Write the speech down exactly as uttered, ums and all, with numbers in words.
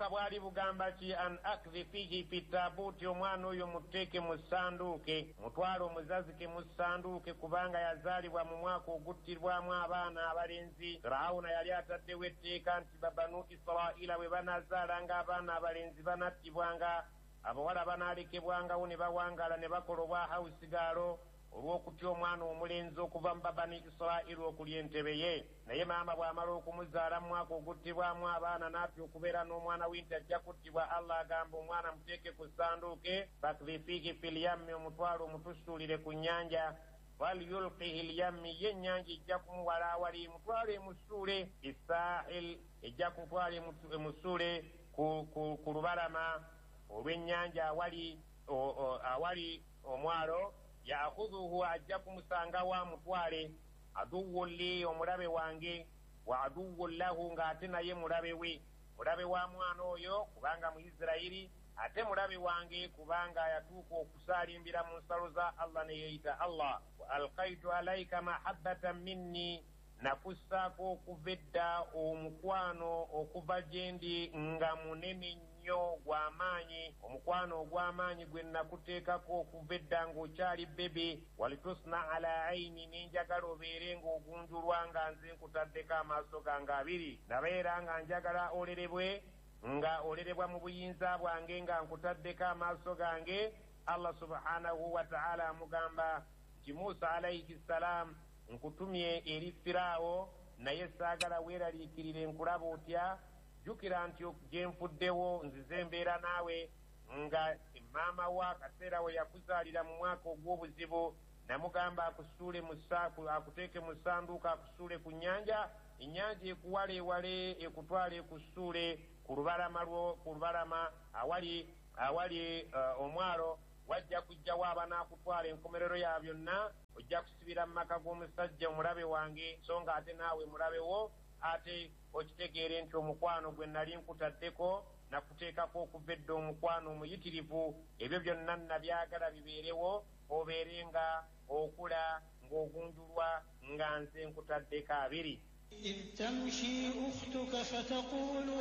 obubaka bwali bugamba ki an akdhi fihi fi tabuuti omwana oyo muteeke mu ssanduuke mutwale omuzazike mu ssanduuke kubanga yazaalibwa mu mwaka oguttirwamu abaana abalenzi. Firawuna yali ataddewo etteeka nti babanu Isiraila bwe banazaalanga abaana abalenzi banattibwanga, abawala banaalekebwangawo ne bawangaala ne bakola obwahawusigaalo olw'okutya omwana omulenzi okuva mu babani Isiraili okulya entebe ye. Naye maama bw'amala okumuzaala mu mwaka oguttibwamu abaana n'atya okubeera n'omwana w'inti ajja kuttibwa, Allah agamba omwana muteeke ku ssanduuke fakdhi fiihi fil yammi, omutwale omutusuulire ku nnyanja, walyulqihi lyammi, ye ennyanja ejja kumuwala awali, mutwale emusuule isaahil, ejja kutwala emusuule ku, ku, ku lubalama olw'ennyanja awali, awali omwalo. Yaakhudhuhu, ajja kumusangawo amutwale, aduwwun li, omulabe wange, wa aduwwun lahu, ng'ate naye mulabe we. Mulabe wa mwana oyo kubanga mu Isirayiri, ate mulabe wange kubanga yatuuka okusaalimbira mu nsalo za Allah ne yeeyita Allah. Wa alqaitu alayka mahabbatan minni, nakussaako okuva edda omukwano okuva gye ndi nga munene nnyo gw'amaanyi, omukwano ogw'amaanyi gwe nakuteekako okuva edda ng'okyali bebe. Walitusna ala ayini, n'enjagala obeere ng'ogunjulwa nga nze nkutaddeko amaaso gange abiri. Nabeera nga njagala olerebwe, nga olerebwa mu buyinza bwange nga nkutaddeko amaaso gange. Allah subhanahu wa ta'ala amugamba nti Musa alayhi salam, nkutumye eri Firaawo naye saagala weeraliikirire nkulaba otya. Jjukira nti gye nfuddewo nzize mbeera naawe, nga maama wo akaseera we yakuzaalira mu mwaka ogw'obuzibu namugamba akusuule mu saaku, akuteeke mu ssanduuko akusuule ku nnyanja, ennyanja ekuwala ewale ekutwala ekusuule ku lubalama lwo, ku lubalama awali awali uh, omwalo. Wajja kujjawo abanaakutwala, enkomerero ya byonna ojja kusibira mu maka g'omusajja omulabe wange, so nga ate naawe mulabe wo, ate okitegeere nti omukwano gwe nali nkutaddeko nakuteekako okuva edda omukwano omuyitirivu. Ebyo byonna nabyagala bibeerewo, obeerenga okula ng'ogunjulwa nga nze nkutaddeko abiri. إذ تمشي أختك فتقول